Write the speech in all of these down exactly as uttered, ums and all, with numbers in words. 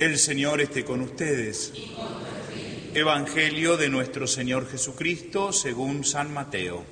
El Señor esté con ustedes. Evangelio de nuestro Señor Jesucristo según San Mateo.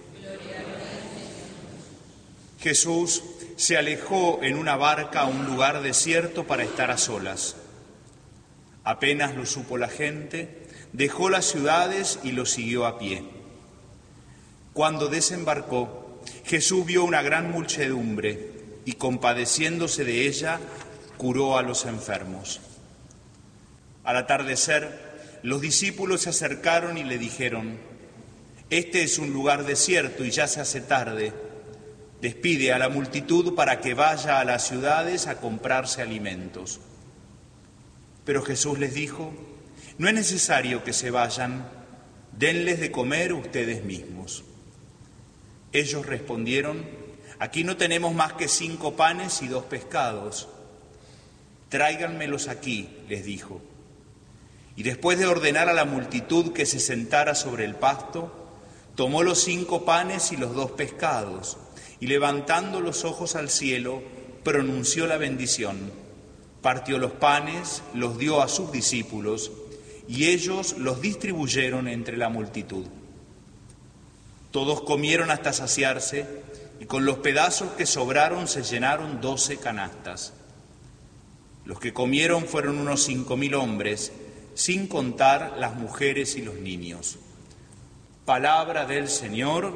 Jesús se alejó en una barca a un lugar desierto para estar a solas. Apenas lo supo la gente, dejó las ciudades y lo siguió a pie. Cuando desembarcó, Jesús vio una gran muchedumbre y, compadeciéndose de ella, curó a los enfermos. Al atardecer, los discípulos se acercaron y le dijeron: «Este es un lugar desierto y ya se hace tarde. Despide a la multitud para que vaya a las ciudades a comprarse alimentos». Pero Jesús les dijo: «No es necesario que se vayan, denles de comer ustedes mismos». Ellos respondieron: «Aquí no tenemos más que cinco panes y dos pescados». «Tráiganmelos aquí», les dijo. Y después de ordenar a la multitud que se sentara sobre el pasto, tomó los cinco panes y los dos pescados, y levantando los ojos al cielo, pronunció la bendición. Partió los panes, los dio a sus discípulos, y ellos los distribuyeron entre la multitud. Todos comieron hasta saciarse, y con los pedazos que sobraron se llenaron doce canastas. Los que comieron fueron unos cinco mil hombres, sin contar las mujeres y los niños. Palabra del Señor.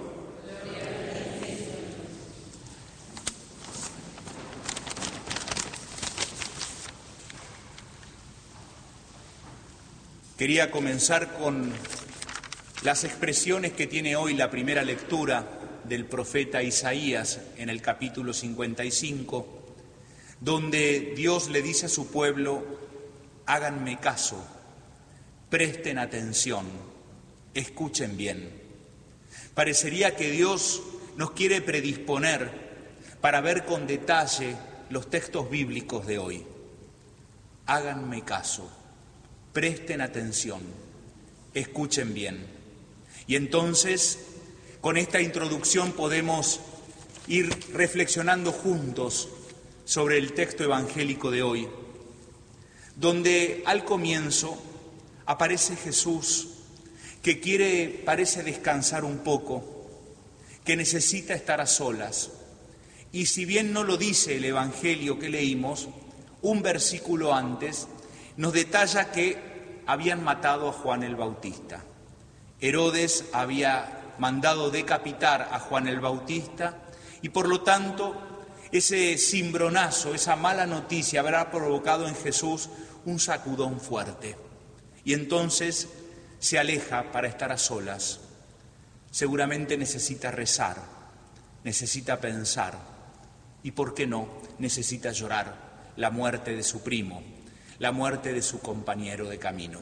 Quería comenzar con las expresiones que tiene hoy la primera lectura del profeta Isaías en el capítulo cincuenta y cinco, donde Dios le dice a su pueblo: háganme caso, presten atención, escuchen bien. Parecería que Dios nos quiere predisponer para ver con detalle los textos bíblicos de hoy. Háganme caso, presten atención, escuchen bien. Y entonces, con esta introducción podemos ir reflexionando juntos sobre el texto evangélico de hoy, donde al comienzo aparece Jesús, que quiere, parece descansar un poco, que necesita estar a solas. Y si bien no lo dice el Evangelio que leímos, un versículo antes nos detalla que habían matado a Juan el Bautista. Herodes había mandado decapitar a Juan el Bautista y por lo tanto ese cimbronazo, esa mala noticia habrá provocado en Jesús un sacudón fuerte. Y entonces se aleja para estar a solas. Seguramente necesita rezar, necesita pensar y, ¿por qué no?, necesita llorar la muerte de su primo, la muerte de su compañero de camino.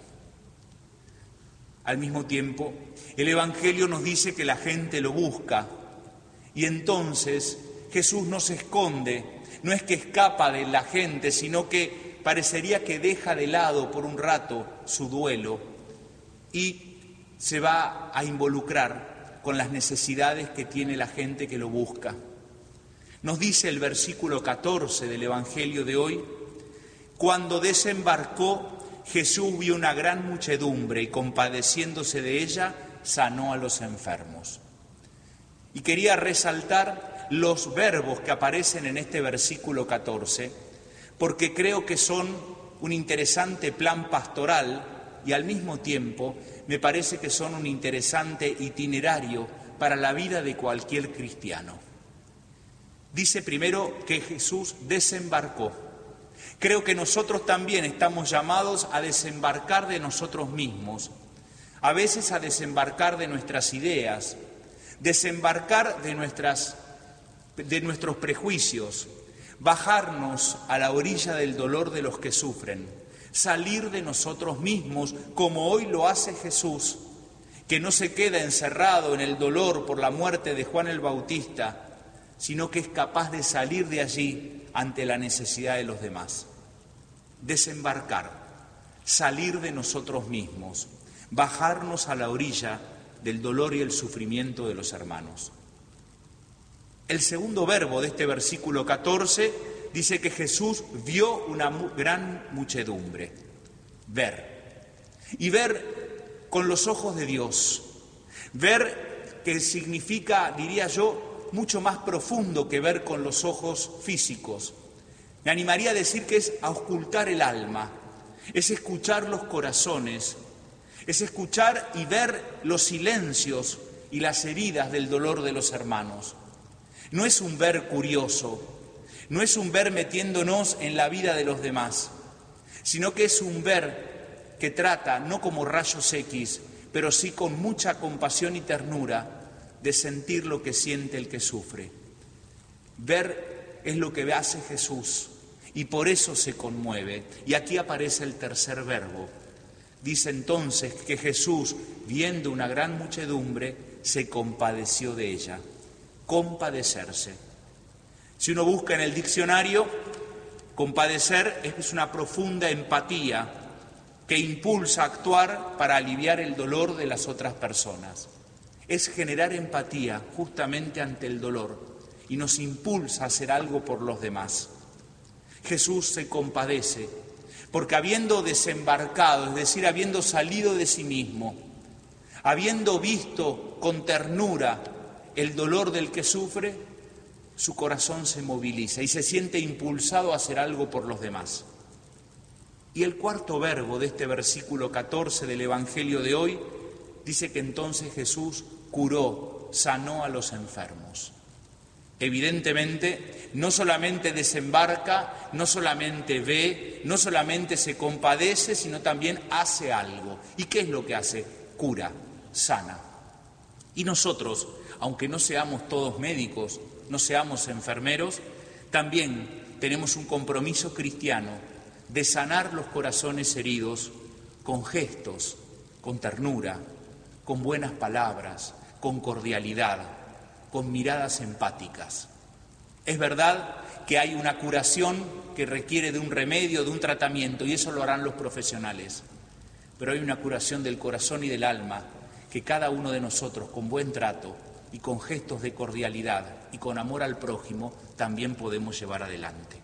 Al mismo tiempo, el Evangelio nos dice que la gente lo busca y entonces Jesús no se esconde, no es que escapa de la gente, sino que parecería que deja de lado por un rato su duelo y se va a involucrar con las necesidades que tiene la gente que lo busca. Nos dice el versículo catorce del Evangelio de hoy: cuando desembarcó, Jesús vio una gran muchedumbre y, compadeciéndose de ella, sanó a los enfermos. Y quería resaltar los verbos que aparecen en este versículo catorce, porque creo que son un interesante plan pastoral y al mismo tiempo me parece que son un interesante itinerario para la vida de cualquier cristiano. Dice primero que Jesús desembarcó. Creo que nosotros también estamos llamados a desembarcar de nosotros mismos, a veces a desembarcar de nuestras ideas, desembarcar de, nuestras, de nuestros prejuicios, bajarnos a la orilla del dolor de los que sufren, salir de nosotros mismos como hoy lo hace Jesús, que no se queda encerrado en el dolor por la muerte de Juan el Bautista, sino que es capaz de salir de allí ante la necesidad de los demás. Desembarcar, salir de nosotros mismos, bajarnos a la orilla del dolor y el sufrimiento de los hermanos. El segundo verbo de este versículo catorce dice que Jesús vio una gran muchedumbre. Ver. Y ver con los ojos de Dios. Ver que significa, diría yo, mucho más profundo que ver con los ojos físicos. Me animaría a decir que es auscultar el alma, es escuchar los corazones, es escuchar y ver los silencios y las heridas del dolor de los hermanos. No es un ver curioso, no es un ver metiéndonos en la vida de los demás, sino que es un ver que trata, no como rayos X, pero sí con mucha compasión y ternura, de sentir lo que siente el que sufre. Ver es lo que hace Jesús y por eso se conmueve. Y aquí aparece el tercer verbo. Dice entonces que Jesús, viendo una gran muchedumbre, se compadeció de ella. Compadecerse. Si uno busca en el diccionario, compadecer es una profunda empatía que impulsa a actuar para aliviar el dolor de las otras personas. Es generar empatía justamente ante el dolor y nos impulsa a hacer algo por los demás. Jesús se compadece porque habiendo desembarcado, es decir, habiendo salido de sí mismo, habiendo visto con ternura el dolor del que sufre, su corazón se moviliza y se siente impulsado a hacer algo por los demás. Y el cuarto verbo de este versículo catorce del Evangelio de hoy dice que entonces Jesús curó, sanó a los enfermos. Evidentemente, no solamente desembarca, no solamente ve, no solamente se compadece, sino también hace algo. ¿Y qué es lo que hace? Cura, sana. Y nosotros, aunque no seamos todos médicos, no seamos enfermeros, también tenemos un compromiso cristiano de sanar los corazones heridos con gestos, con ternura, con buenas palabras, con cordialidad, con miradas empáticas. Es verdad que hay una curación que requiere de un remedio, de un tratamiento, y eso lo harán los profesionales. Pero hay una curación del corazón y del alma que cada uno de nosotros, con buen trato y con gestos de cordialidad y con amor al prójimo, también podemos llevar adelante.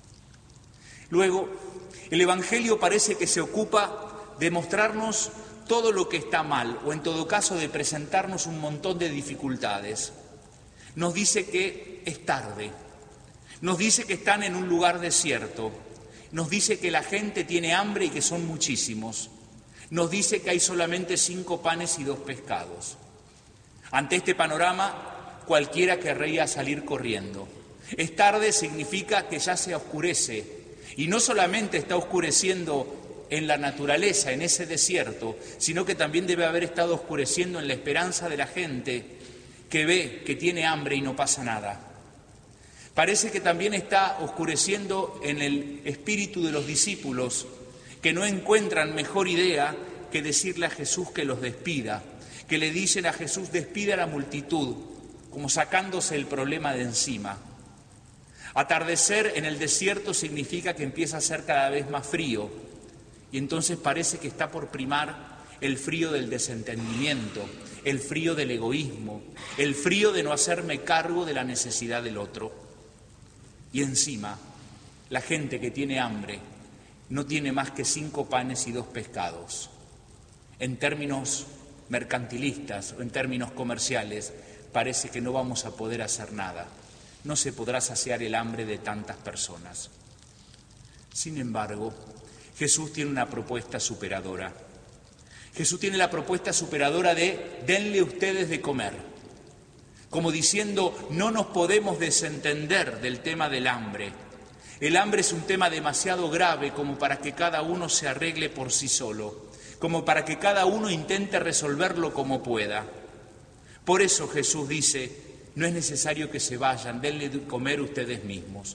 Luego, el Evangelio parece que se ocupa de mostrarnos todo lo que está mal, o en todo caso de presentarnos un montón de dificultades. Nos dice que es tarde, nos dice que están en un lugar desierto, nos dice que la gente tiene hambre y que son muchísimos, nos dice que hay solamente cinco panes y dos pescados. Ante este panorama, cualquiera querría salir corriendo. Es tarde significa que ya se oscurece, y no solamente está oscureciendo en la naturaleza, en ese desierto, sino que también debe haber estado oscureciendo en la esperanza de la gente que ve que tiene hambre y no pasa nada. Parece que también está oscureciendo en el espíritu de los discípulos, que no encuentran mejor idea que decirle a Jesús que los despida, que le dicen a Jesús despida a la multitud, como sacándose el problema de encima. Atardecer en el desierto significa que empieza a ser cada vez más frío, y entonces parece que está por primar el frío del desentendimiento, el frío del egoísmo, el frío de no hacerme cargo de la necesidad del otro. Y encima, la gente que tiene hambre no tiene más que cinco panes y dos pescados. En términos mercantilistas o en términos comerciales, parece que no vamos a poder hacer nada. No se podrá saciar el hambre de tantas personas. Sin embargo, Jesús tiene una propuesta superadora. Jesús tiene la propuesta superadora de denle ustedes de comer. Como diciendo, no nos podemos desentender del tema del hambre. El hambre es un tema demasiado grave como para que cada uno se arregle por sí solo, como para que cada uno intente resolverlo como pueda. Por eso Jesús dice, no es necesario que se vayan, denle de comer ustedes mismos.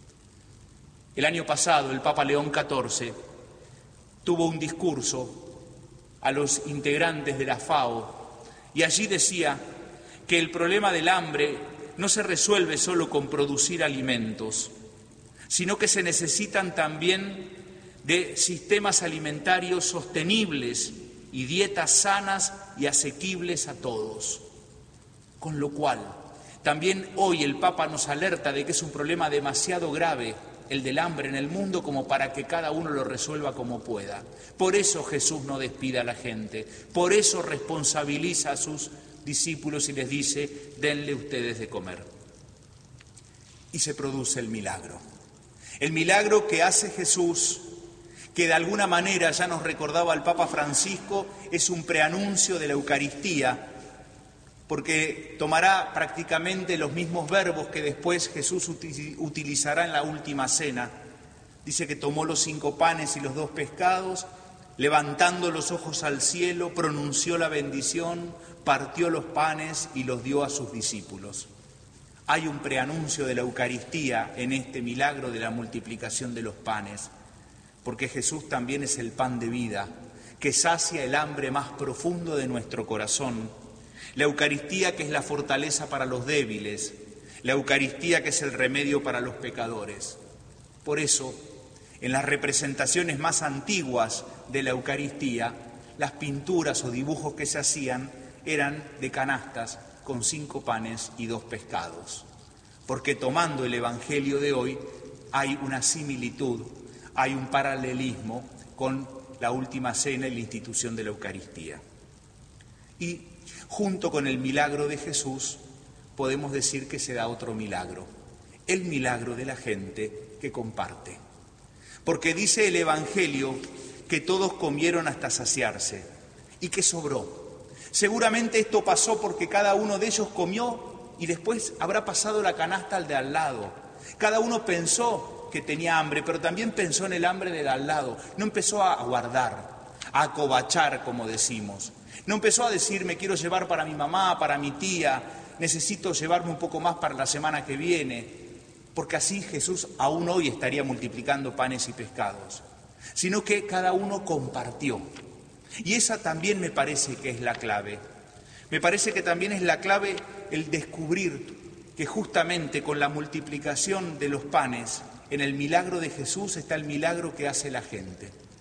El año pasado el Papa León catorce tuvo un discurso a los integrantes de la FAO y allí decía que el problema del hambre no se resuelve solo con producir alimentos, sino que se necesitan también de sistemas alimentarios sostenibles y dietas sanas y asequibles a todos. Con lo cual, también hoy el Papa nos alerta de que es un problema demasiado grave el del hambre en el mundo, como para que cada uno lo resuelva como pueda. Por eso Jesús no despide a la gente, por eso responsabiliza a sus discípulos y les dice, denle ustedes de comer. Y se produce el milagro. El milagro que hace Jesús, que de alguna manera, ya nos recordaba el Papa Francisco, es un preanuncio de la Eucaristía, porque tomará prácticamente los mismos verbos que después Jesús utilizará en la última cena. Dice que tomó los cinco panes y los dos pescados, levantando los ojos al cielo, pronunció la bendición, partió los panes y los dio a sus discípulos. Hay un preanuncio de la Eucaristía en este milagro de la multiplicación de los panes, porque Jesús también es el pan de vida, que sacia el hambre más profundo de nuestro corazón. La Eucaristía que es la fortaleza para los débiles, la Eucaristía que es el remedio para los pecadores. Por eso, en las representaciones más antiguas de la Eucaristía, las pinturas o dibujos que se hacían eran de canastas con cinco panes y dos pescados. Porque tomando el Evangelio de hoy hay una similitud, hay un paralelismo con la última cena y la institución de la Eucaristía. Y junto con el milagro de Jesús, podemos decir que se da otro milagro, el milagro de la gente que comparte. Porque dice el Evangelio que todos comieron hasta saciarse y que sobró. Seguramente esto pasó porque cada uno de ellos comió y después habrá pasado la canasta al de al lado. Cada uno pensó que tenía hambre, pero también pensó en el hambre del al lado. No empezó a guardar, a acobachar, como decimos. No empezó a decir, me quiero llevar para mi mamá, para mi tía, necesito llevarme un poco más para la semana que viene, porque así Jesús aún hoy estaría multiplicando panes y pescados, sino que cada uno compartió. Y esa también me parece que es la clave. Me parece que también es la clave el descubrir que justamente con la multiplicación de los panes, en el milagro de Jesús está el milagro que hace la gente.